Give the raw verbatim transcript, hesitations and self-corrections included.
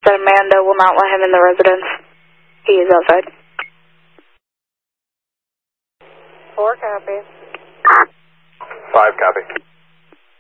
That Amanda will not let him in the residence. He is outside. Four copy. Five copy.